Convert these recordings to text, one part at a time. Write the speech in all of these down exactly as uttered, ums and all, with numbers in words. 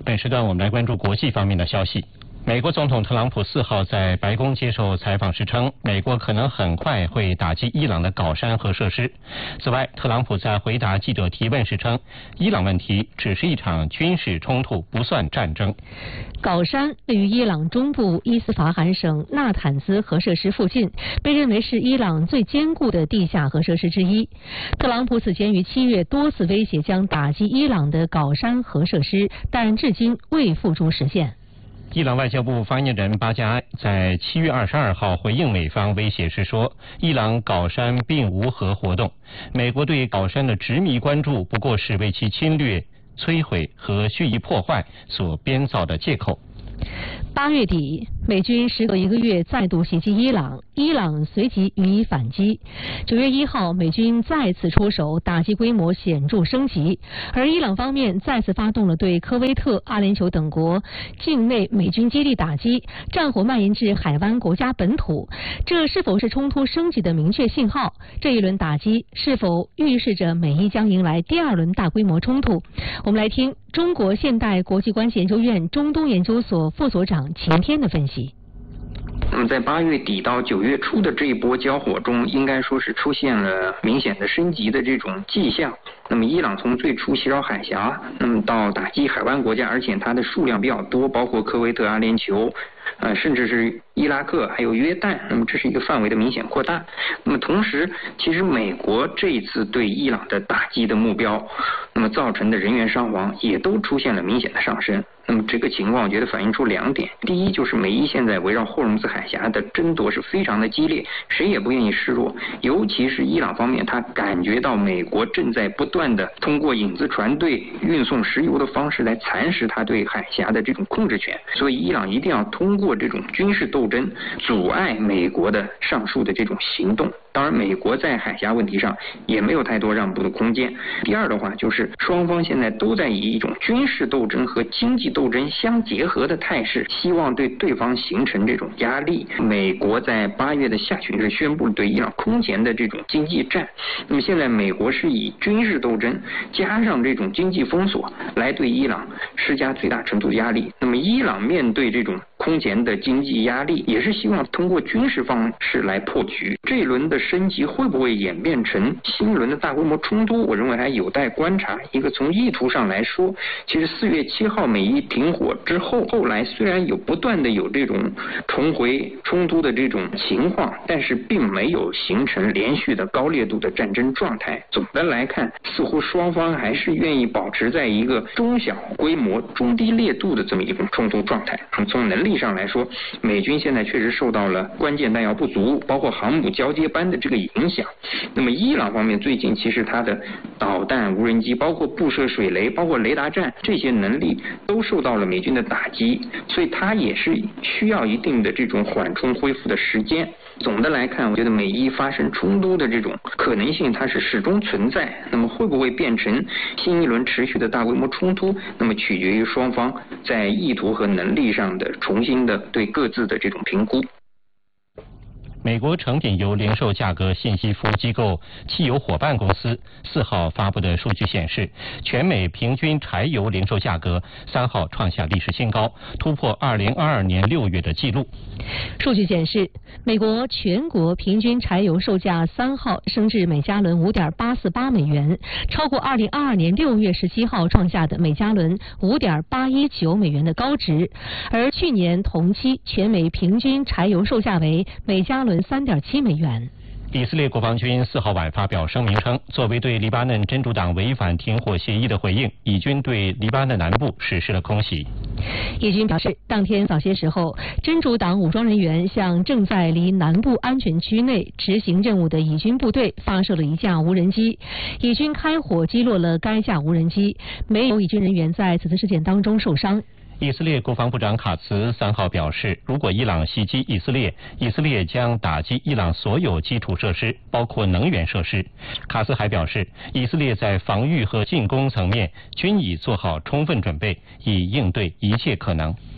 本时段我们来关注国际方面的消息。美国总统特朗普四号在白宫接受采访时称，美国可能很快会打击伊朗的镐山核设施。此外，特朗普在回答记者提问时称，伊朗问题只是一场军事冲突，不算战争。 镐山位于伊朗中部伊斯法罕省纳坦兹核设施附近，被认为是伊朗最坚固的地下核设施之一。特朗普此前于七月多次威胁将打击伊朗的镐山核设施，但至今未付诸实现。 伊朗外交部发言人巴加埃在七月二十二号回应美方威胁时说，伊朗镐山并无核活动，美国对镐山的执迷关注不过是为其侵略、摧毁和蓄意破坏所编造的借口。 八月底，美军时隔一个月再度袭击伊朗，伊朗随即予以反击。九月一号，美军再次出手，打击规模显著升级，而伊朗方面再次发动了对科威特、阿联酋等国境内美军基地打击，战火蔓延至海湾国家本土。这是否是冲突升级的明确信号？这一轮打击是否预示着美伊将迎来第二轮大规模冲突？我们来听中国现代国际关系研究院中东研究所副所长秦天的分析。 那么在八月底到九月初的这一波交火中，应该说是出现了明显的升级的这种迹象。那么伊朗从最初袭扰海峡，那么到打击海湾国家，而且它的数量比较多，包括科威特、阿联酋，呃，甚至是伊拉克还有约旦，那么这是一个范围的明显扩大。那么同时，其实美国这一次对伊朗的打击的目标，那么造成的人员伤亡也都出现了明显的上升。那么这个情况我觉得反映出两点，第一就是美伊现在围绕霍尔木兹海峡的争夺是非常的激烈，谁也不愿意示弱，尤其是伊朗方面，他感觉到美国正在不断的通过影子船队运送石油的方式来蚕食他对海峡的这种控制权，所以伊朗一定要通过这种军事斗争阻碍美国的上述的这种行动。当然美国在海峡问题上也没有太多让步的空间。第二的话就是双方现在都在以一种军事斗争和经济斗争相结合的态势，希望对对方形成这种压力。美国在八月的下旬是宣布对伊朗空前的这种经济战，那么现在美国是以军事斗争加上这种经济封锁来对伊朗施加最大程度的压力。那么伊朗面对这种空前的经济压力，也是希望通过军事方式来破局。这一轮的升级会不会演变成新一轮的大规模冲突，我认为还有待观察。一个从意图上来说，其实四月七号美伊停火之后，后来虽然有不断的有这种重回冲突的这种情况，但是并没有形成连续的高烈度的战争状态。总的来看，似乎双方还是愿意保持在一个中小规模、中低烈度的这么一种冲突状态。从能力上来说，美军现在确实受到了关键弹药不足，包括航母交接班的这个影响。那么伊朗方面最近其实它的导弹、无人机，包括布设水雷，包括雷达站，这些能力都受到了美军的打击，所以它也是需要一定的这种缓冲恢复的时间。总的来看，我觉得美伊发生冲突的这种可能性它是始终存在，那么会不会变成新一轮持续的大规模冲突，那么取决于双方在意图和能力上的重新的对各自的这种评估。 美国成品油零售价格信息服务机构汽油伙伴公司四号发布的数据显示，全美平均柴油零售价格三号创下历史新高，突破二零二二年六月的纪录。 数据显示，美国全国平均柴油售价三号升至每加仑五点八四八美元，超过二零二二年六月十七号创下的每加仑五点八一九美元的高值，而去年同期全美平均柴油售价为每加仑三点七美元。 以色列国防军四号晚发表声明称，作为对黎巴嫩真主党违反停火协议的回应，以军对黎巴嫩南部实施了空袭。 以军表示，当天早些时候，真主党武装人员向正在离南部安全区内执行任务的以军部队发射了一架无人机，以军开火击落了该架无人机，没有以军人员在此次事件当中受伤。 以色列国防部长卡茨三号表示，如果伊朗袭击以色列，以色列将打击伊朗所有基础设施，包括能源设施。卡茨还表示，以色列在防御和进攻层面均已做好充分准备，以应对一切可能。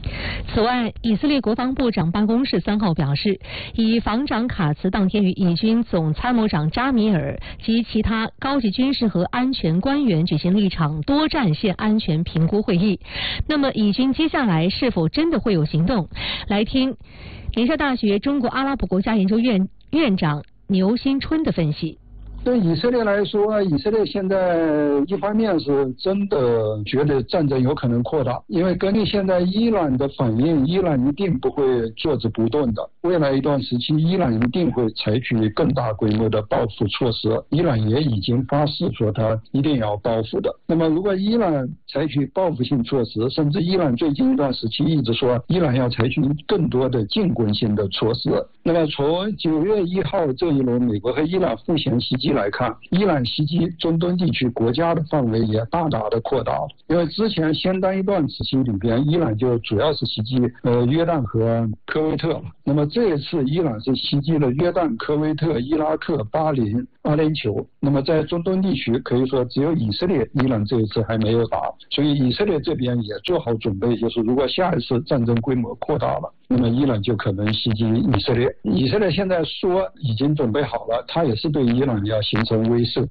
此外，以色列国防部长办公室三号表示，以防长卡茨当天与以军总参谋长扎米尔及其他高级军事和安全官员举行了一场多战线安全评估会议。那么，以军接下来是否真的会有行动？来听联夏大学中国阿拉伯国家研究院院长牛新春的分析。 对以色列来说，以色列现在一方面是真的觉得战争有可能扩大，因为根据现在伊朗的反应，伊朗一定不会坐着不动的。未来一段时期，伊朗一定会采取更大规模的报复措施。伊朗也已经发誓说他一定要报复的。那么，如果伊朗采取报复性措施，甚至伊朗最近一段时期一直说伊朗要采取更多的进攻性的措施。那么，从九月一号这一轮美国和伊朗互相袭击来看，伊朗袭击中东地区国家的范围也大大的扩大了。因为之前相当一段时期里边，伊朗就主要是袭击呃约旦和科威特。那么这一次，伊朗是袭击了约旦、科威特、伊拉克、巴林、阿联酋。那么在中东地区，可以说只有以色列，伊朗这一次还没有打。所以以色列这边也做好准备，就是如果下一次战争规模扩大了，那么伊朗就可能袭击以色列。以色列现在说已经准备好了，他也是对伊朗要形成威慑。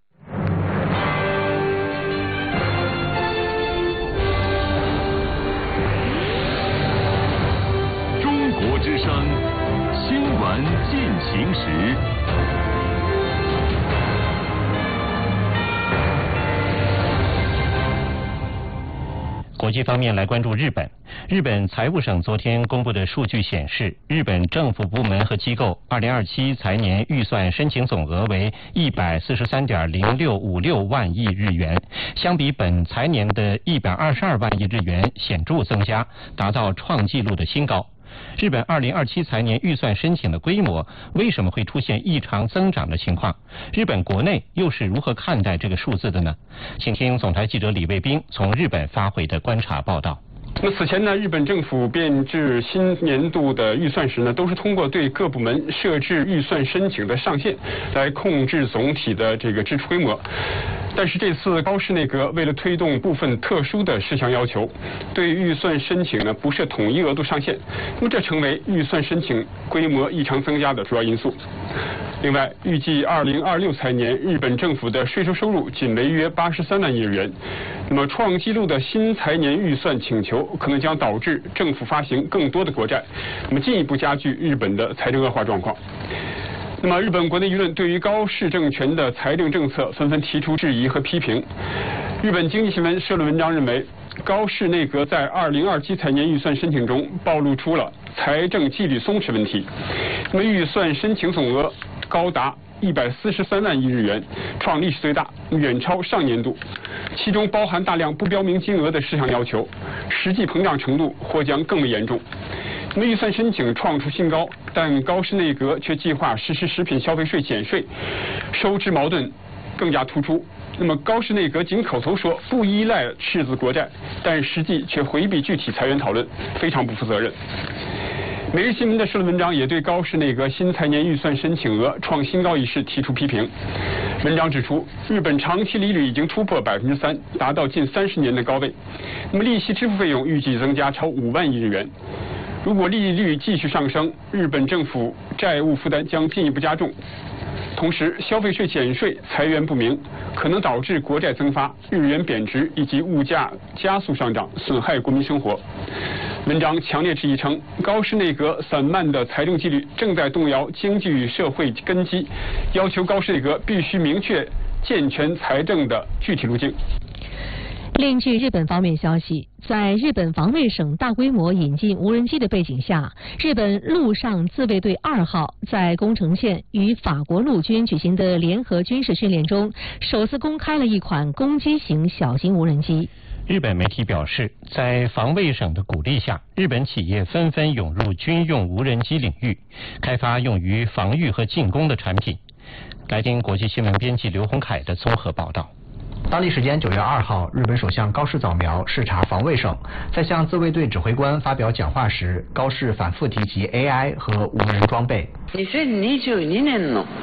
中国之声，新闻进行时。 国际方面来关注日本。日本财务省昨天公布的数据显示，日本政府部门和机构二零二七财年预算申请总额为一百四十三点零六五六万亿日元，相比本财年的一百二十二万亿日元显著增加，达到创纪录的新高。日本二零二七财年预算申请的规模为什么会出现异常增长的情况？日本国内又是如何看待这个数字的呢？请听总台记者李卫兵从日本发回的观察报道。 那么此前呢，日本政府编制新年度的预算时呢，都是通过对各部门设置预算申请的上限来控制总体的这个支出规模。但是这次高市内阁为了推动部分特殊的事项要求，对预算申请呢不设统一额度上限，那么这成为预算申请规模异常增加的主要因素。另外，预计二零二六财年日本政府的税收收入仅为约八十三万亿日元，那么创纪录的新财年预算请求可能将导致政府发行更多的国债，那么进一步加剧日本的财政恶化状况。那么日本国内舆论对于高市政权的财政政策纷纷提出质疑和批评。日本经济新闻社论文章认为，高市内阁在二零二七财年预算申请中暴露出了财政纪律松弛问题。那么预算申请总额高达一百四十三万亿日元，创历史最大，远超上年度，其中包含大量不标明金额的事项要求，实际膨胀程度或将更为严重。那么预算申请创出新高，但高市内阁却计划实施食品消费税减税，收支矛盾更加突出。那么高市内阁仅口头说不依赖赤字国债，但实际却回避具体裁员讨论，非常不负责任。每日新闻的社论文章也对高市内阁新财年预算申请额创新高一事提出批评。文章指出，日本长期利率已经突破百分之三，达到近三十年的高位。那么利息支付费用预计增加超五万亿日元。如果利率继续上升，日本政府债务负担将进一步加重。同时，消费税减税财源不明，可能导致国债增发、日元贬值以及物价加速上涨，损害国民生活。文章强烈质疑称，高市内阁散漫的财政纪律正在动摇经济与社会根基，要求高市内阁必须明确健全财政的具体路径。 另据日本方面消息，在日本防卫省大规模引进无人机的背景下，日本陆上自卫队二号在宫城县与法国陆军举行的联合军事训练中，首次公开了一款攻击型小型无人机。 日本媒体表示，在防卫省的鼓励下，日本企业纷纷涌入军用无人机领域，开发用于防御和进攻的产品。来听国际新闻编辑刘洪凯的综合报道。 当地时间九月二号，日本首相高市早苗视察防卫省，在向自卫队指挥官发表讲话时，高市反复提及 A I 和无人装备。 にせんにじゅうにねんの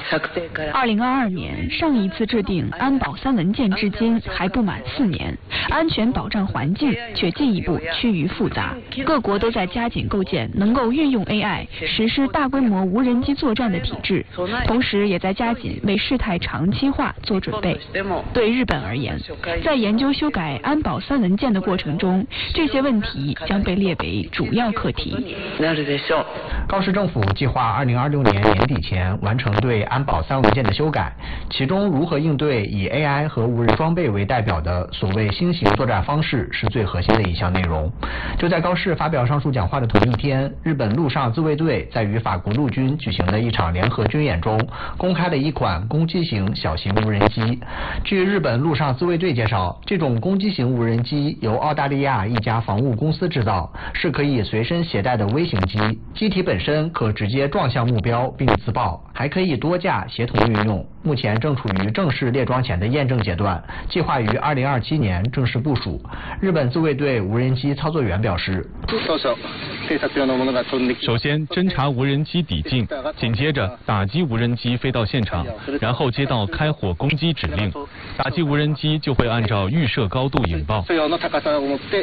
二零二二年上一次制定安保三文件至今还不满四年，安全保障环境却进一步趋于复杂。各国都在加紧构建能够运用 A I 实施大规模无人机作战的体制，同时也在加紧为事态长期化做准备。对日本而言，在研究修改安保三文件的过程中，这些问题将被列为主要课题。 高市政府计划二零二六年年底前完成对安保三文件的修改，其中如何应对以 A I 和无人装备为代表的所谓新型作战方式是最核心的一项内容。就在高市发表上述讲话的同一天，日本陆上自卫队在与法国陆军举行的一场联合军演中，公开了一款攻击型小型无人机。据日本陆上自卫队介绍，这种攻击型无人机由澳大利亚一家防务公司制造，是可以随身携带的微型机，机体本身可直接撞向目标并自爆，还可以多架协同运用。目前正处于正式列装前的验证阶段，计划于二零二七年正式部署。日本自卫队无人机操作员表示， 首先侦察无人机抵近，紧接着打击无人机飞到现场，然后接到开火攻击指令，打击无人机就会按照预设高度引爆。